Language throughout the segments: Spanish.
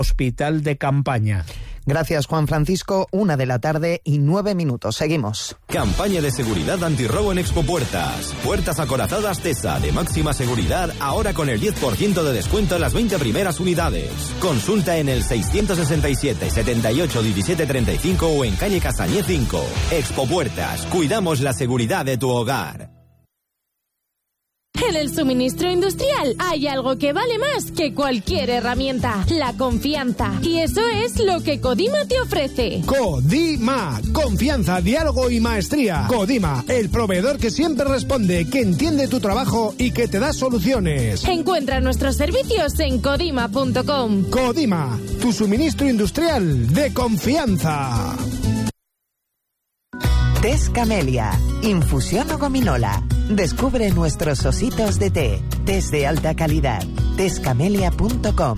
Hospital de campaña. Gracias, Juan Francisco. 1:09 Seguimos. Campaña de seguridad antirrobo en Expopuertas. Puertas acorazadas TESA de máxima seguridad, ahora con el 10% de descuento en las 20 primeras unidades. Consulta en el 667 78 17 35 o en calle Casañé 5. Expopuertas. Cuidamos la seguridad de tu hogar. En el suministro industrial hay algo que vale más que cualquier herramienta: la confianza. Y eso es lo que Codima te ofrece. Codima, confianza, diálogo y maestría. Codima, el proveedor que siempre responde, que entiende tu trabajo y que te da soluciones. Encuentra nuestros servicios en codima.com. Codima, tu suministro industrial de confianza. Tés Camelia, infusión o gominola. Descubre nuestros ositos de té. Tés de alta calidad. Tescamelia.com.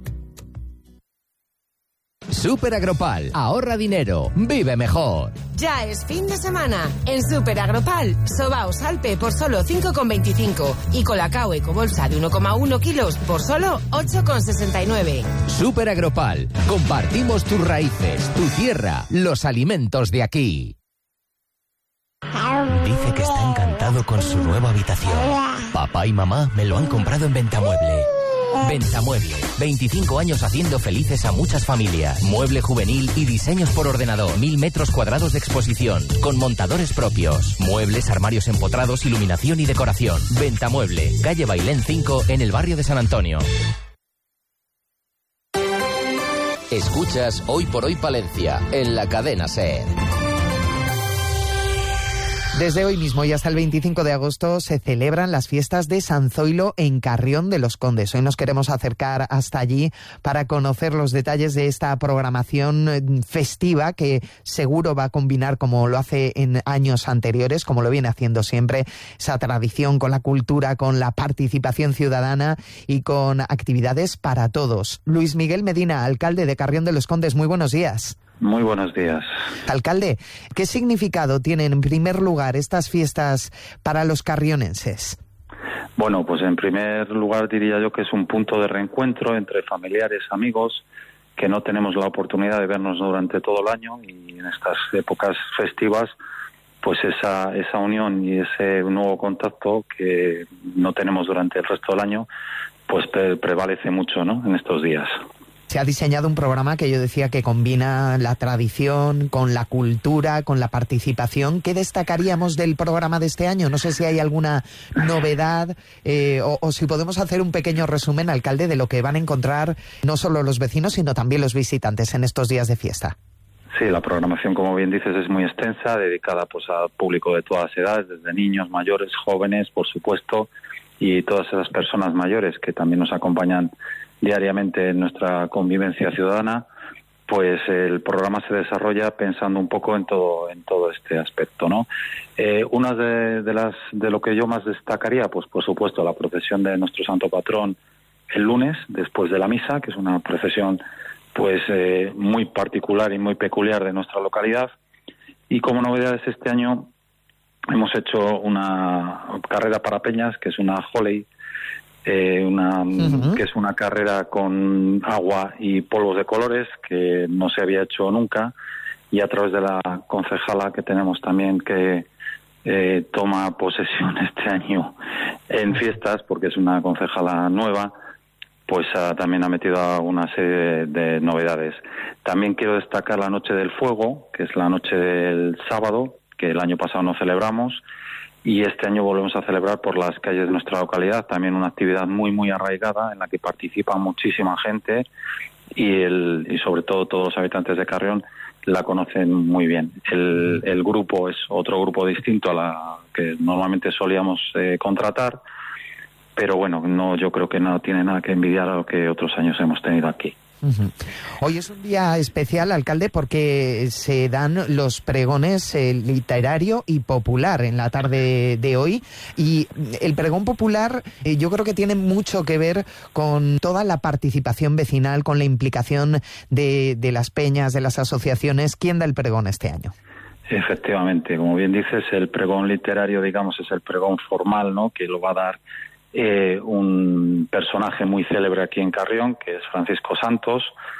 Super Agropal, ahorra dinero, vive mejor. Ya es fin de semana. En Super Agropal, sobaos Alpe por solo 5,25 y Colacao Ecobolsa de 1,1 kilos por solo 8,69. Super Agropal, compartimos tus raíces, tu tierra, los alimentos de aquí. Dice que está encantado con su nueva habitación. Papá y mamá me lo han comprado en Ventamueble. Ventamueble, 25 años haciendo felices a muchas familias. Mueble juvenil y diseños por ordenador. 1000 metros cuadrados de exposición, con montadores propios. Muebles, armarios empotrados, iluminación y decoración. Ventamueble, calle Bailén 5, en el barrio de San Antonio. Escuchas Hoy por Hoy Palencia, en la cadena SER. Desde hoy mismo y hasta el 25 de agosto se celebran las fiestas de San Zoilo en Carrión de los Condes. Hoy nos queremos acercar hasta allí para conocer los detalles de esta programación festiva que seguro va a combinar, como lo hace en años anteriores, como lo viene haciendo siempre, esa tradición con la cultura, con la participación ciudadana y con actividades para todos. Luis Miguel Medina, alcalde de Carrión de los Condes, muy buenos días. Muy buenos días. Alcalde, ¿qué significado tienen en primer lugar estas fiestas para los carrionenses? Bueno, pues en primer lugar diría yo que es un punto de reencuentro entre familiares, amigos, que no tenemos la oportunidad de vernos durante todo el año, y en estas épocas festivas pues esa unión y ese nuevo contacto que no tenemos durante el resto del año pues prevalece mucho, ¿no?, en estos días. Se ha diseñado un programa que yo decía que combina la tradición con la cultura, con la participación. ¿Qué destacaríamos del programa de este año? No sé si hay alguna novedad o si podemos hacer un pequeño resumen, alcalde, de lo que van a encontrar no solo los vecinos, sino también los visitantes en estos días de fiesta. Sí, la programación, como bien dices, es muy extensa, dedicada pues al público de todas las edades, desde niños, mayores, jóvenes, por supuesto, y todas esas personas mayores que también nos acompañan diariamente en nuestra convivencia ciudadana. Pues el programa se desarrolla pensando un poco en todo este aspecto, ¿no? Una de lo que yo más destacaría, pues por supuesto la procesión de nuestro santo patrón el lunes después de la misa, que es una procesión pues muy particular y muy peculiar de nuestra localidad. Y como novedades este año hemos hecho una carrera para peñas, que es una Holley, que es una carrera con agua y polvos de colores, que no se había hecho nunca, y a través de la concejala que tenemos también, que toma posesión este año en fiestas, porque es una concejala nueva, pues también ha metido una serie de novedades. También quiero destacar la Noche del Fuego, que es la noche del sábado, que el año pasado no celebramos, y este año volvemos a celebrar por las calles de nuestra localidad, también una actividad muy muy arraigada en la que participa muchísima gente y sobre todo todos los habitantes de Carrión la conocen muy bien. El grupo es otro grupo distinto a la que normalmente solíamos contratar, pero bueno, yo creo que no tiene nada que envidiar a lo que otros años hemos tenido aquí. Hoy es un día especial, alcalde, porque se dan los pregones literario y popular en la tarde de hoy, y el pregón popular yo creo que tiene mucho que ver con toda la participación vecinal, con la implicación de las peñas, de las asociaciones. ¿Quién da el pregón este año? Efectivamente, como bien dices, el pregón literario, digamos, es el pregón formal, ¿no?, que lo va a dar un personaje muy célebre aquí en Carrión, que es Francisco Santos,